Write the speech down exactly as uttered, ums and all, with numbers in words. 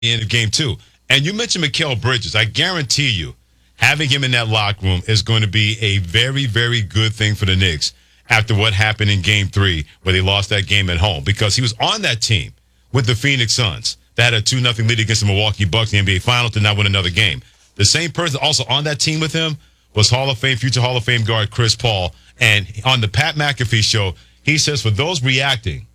the end of game two. And you mentioned Mikal Bridges. I guarantee you, having him in that locker room is going to be a very, very good thing for the Knicks after what happened in game three where they lost that game at home, because he was on that team with the Phoenix Suns that had a two nothing lead against the Milwaukee Bucks in the N B A Finals to not win another game. The same person also on that team with him was Hall of Fame, future Hall of Fame guard Chris Paul. And on the Pat McAfee show, he says for those reacting